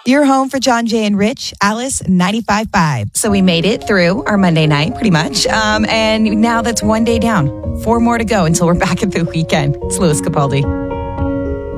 You're home for John, Jay, and Rich, Alice 95.5. So we made it through our Monday night, pretty much. And now that's one day down. 4 more to go until we're back at the weekend. It's Louis Capaldi.